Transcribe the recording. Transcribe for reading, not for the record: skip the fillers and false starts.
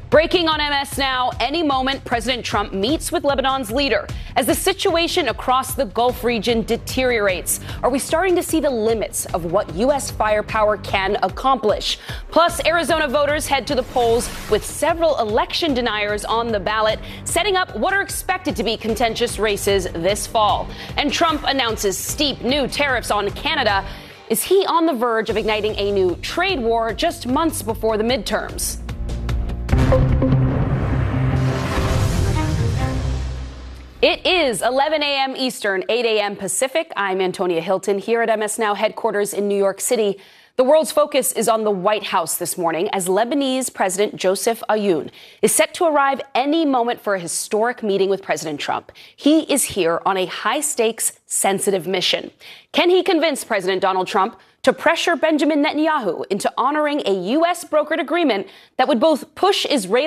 Breaking on MS Now, any moment President Trump meets with Lebanon's leader. As the situation across the Gulf region deteriorates, are we starting to see the limits of what U.S. firepower can accomplish? Plus, Arizona voters head to the polls with several election deniers on the ballot, setting up what are expected to be contentious races this fall. And Trump announces steep new tariffs on Canada. Is he on the verge of igniting a new trade war just months before the midterms? It is 11 a.m. Eastern, 8 a.m. Pacific. I'm Antonia Hilton here at MS Now headquarters in New York City. The world's focus is on the White House this morning as Lebanese President Joseph Aoun is set to arrive any moment for a historic meeting with President Trump. He is here on a high-stakes, sensitive mission. Can he convince President Donald Trump to pressure Benjamin Netanyahu into honoring a U.S. brokered agreement that would both push Israeli